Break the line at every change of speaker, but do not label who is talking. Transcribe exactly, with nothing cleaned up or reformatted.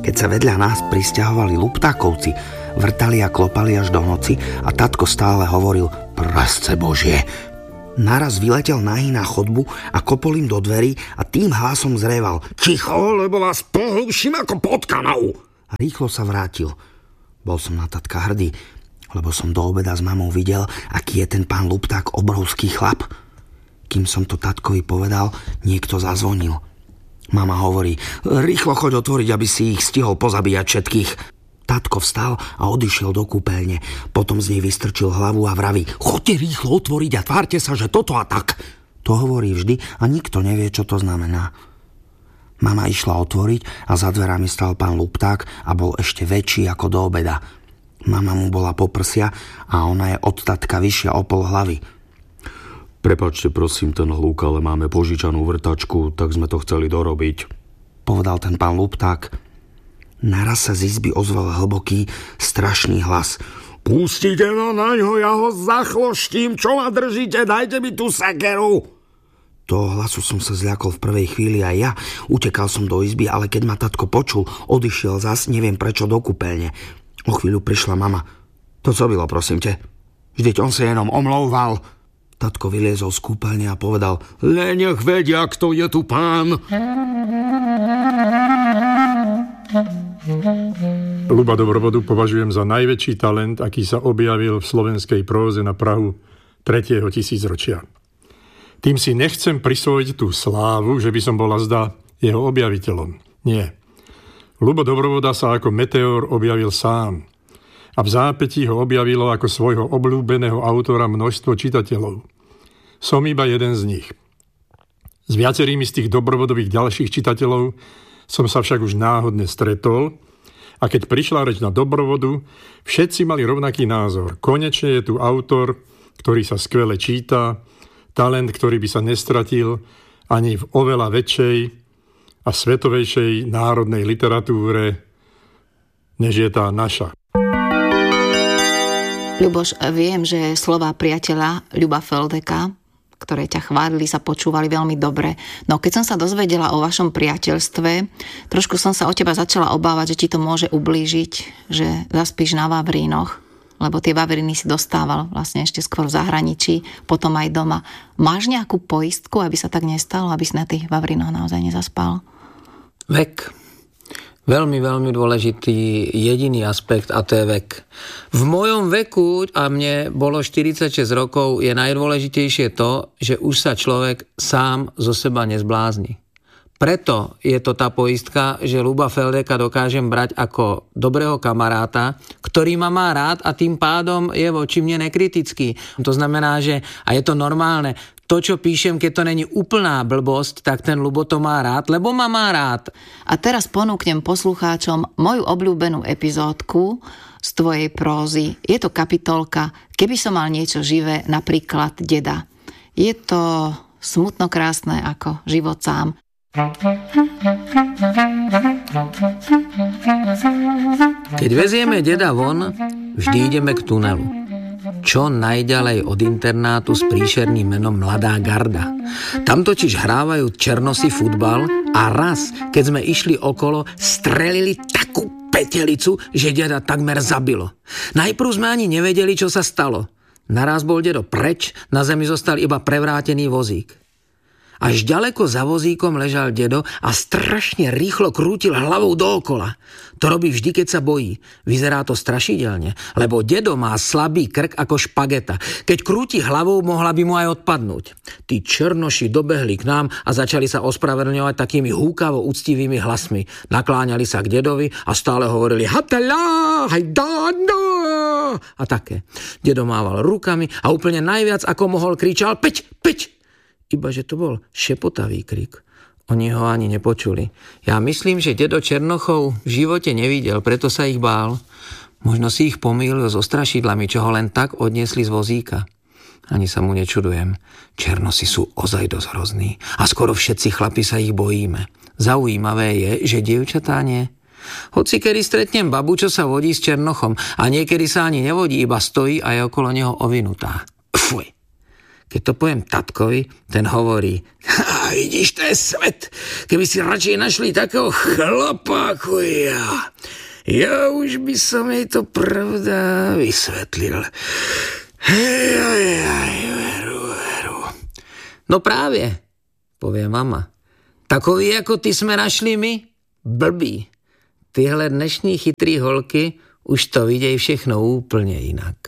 keď sa vedľa nás prisťahovali Luptákovci, vrtali a klopali až do noci a tatko stále hovoril prasce Božie. Naraz vyletel nahý na chodbu a kopol im do dverí a tým hlasom zreval ticho, lebo vás pohluším ako potkanov. A rýchlo sa vrátil. Bol som na tatka hrdý, lebo som do obeda s mamou videl, aký je ten pán Lupták obrovský chlap. Kým som to tatkovi povedal, niekto zazvonil. Mama hovorí, rýchlo choď otvoriť, aby si ich stihol pozabíjať všetkých. Tatko vstal a odišiel do kúpeľne. Potom z nej vystrčil hlavu a vraví, choďte rýchlo otvoriť a tvárte sa, že toto a tak. To hovorí vždy a nikto nevie, čo to znamená. Mama išla otvoriť a za dverami stal pán Lupták a bol ešte väčší ako do obeda. Mama mu bola po prsia a ona je od tatka vyššia o pol hlavy.
Prepáčte prosím ten hluk, ale máme požičanú vrtačku, tak sme to chceli dorobiť,
povedal ten pán Lupták. Naraz sa z izby ozval hlboký, strašný hlas.
Pustite ma na ňo, ja ho zachloštím, čo ma držíte, dajte mi tú sekeru.
Toho hlasu som sa zľakol v prvej chvíli aj ja. Utekal som do izby, ale keď ma tatko počul, odišiel zas, neviem prečo, do kúpeľne. O chvíľu prišla mama. To co bylo, prosím te? Vždyť on sa jenom omlouval. Tatko vyliezol z kúpeľne a povedal,
le nech vedia, kto je tu pán.
Ľuba Dobrovodu považujem za najväčší talent, aký sa objavil v slovenskej próze na prahu tretieho tisícročia. Tým si nechcem prisvojiť tú slávu, že by som bola zdá jeho objaviteľom. Nie. Ľubo Dobrovoda sa ako meteor objavil sám. A v zápätí ho objavilo ako svojho obľúbeného autora množstvo čitateľov. Som iba jeden z nich. S viacerými z tých Dobrovodových ďalších čitateľov som sa však už náhodne stretol a keď prišla reč na Dobrovodu, všetci mali rovnaký názor. Konečne je tu autor, ktorý sa skvele číta, talent, ktorý by sa nestratil ani v oveľa väčšej a svetovejšej národnej literatúre, než je tá naša.
Ľuboš, viem, že slová priateľa Ľuba Feldeka, ktoré ťa chválili, sa počúvali veľmi dobre. No keď som sa dozvedela o vašom priateľstve, trošku som sa o teba začala obávať, že ti to môže ublížiť, že zaspíš na Vavrínoch, lebo tie Vavriny si dostával vlastne ešte skôr v zahraničí, potom aj doma. Máš nejakú poistku, aby sa tak nestalo, aby si na tých Vavrinoch naozaj nezaspal?
Vek. Veľmi, veľmi dôležitý jediný aspekt a to je vek. V mojom veku, a mne bolo štyridsaťšesť rokov, je najdôležitejšie to, že už sa človek sám zo seba nezblázni. Preto je to tá poistka, že Ľuba Feldeka dokážem brať ako dobrého kamaráta, ktorý ma má rád a tým pádom je voči mne nekritický. To znamená, že, a je to normálne, to, čo píšem, keď to není úplná blbosť, tak ten Ľubo to má rád, lebo ma má rád.
A teraz ponúknem poslucháčom moju obľúbenú epizódku z tvojej prózy. Je to kapitolka Keby som mal niečo živé, napríklad deda. Je to smutno krásne ako život sám.
Keď vezieme deda von, vždy ideme k tunelu. Čo najďalej od internátu s príšerným menom Mladá garda. Tam totiž hrávajú černosi futbal a raz, keď sme išli okolo, strelili takú petelicu, že deda takmer zabilo. Najprv sme ani nevedeli, čo sa stalo. Naraz bol dedo preč, na zemi zostal iba prevrátený vozík. Až ďaleko za vozíkom ležal dedo a strašne rýchlo krútil hlavou dookola. To robí vždy, keď sa bojí. Vyzerá to strašidelne, lebo dedo má slabý krk ako špageta. Keď krúti hlavou, mohla by mu aj odpadnúť. Tí černoši dobehli k nám a začali sa ospravedlňovať takými húkavo úctivými hlasmi. Nakláňali sa k dedovi a stále hovorili hatala, hajdano a také. Dedo mával rukami a úplne najviac, ako mohol, kričal peť, peť. Iba, že to bol šepotavý krik. Oni ho ani nepočuli. Ja myslím, že dedo Černochov v živote nevidel, preto sa ich bál. Možno si ich pomýlil so strašidlami, čo ho len tak odniesli z vozíka. Ani sa mu nečudujem. Černosi sú ozaj dosť hrozní. A skoro všetci chlapi sa ich bojíme. Zaujímavé je, že dievčatá nie. Hoci kedy stretnem babu, čo sa vodí s Černochom a niekedy sa ani nevodí, iba stojí a je okolo neho ovinutá. Fuj. Keď to poviem tatkovi, ten hovorí, vidíš, to je svet. Keby si radšej našli takého chlapa ako ja. Ja už by som jej to pravda vysvetlil. Hej, hej, hej, veru, veru. No práve, povie mama. Takový ako ty sme našli my? Blbý. Tyhle dnešní chytrý holky už to videj všechno úplne inak.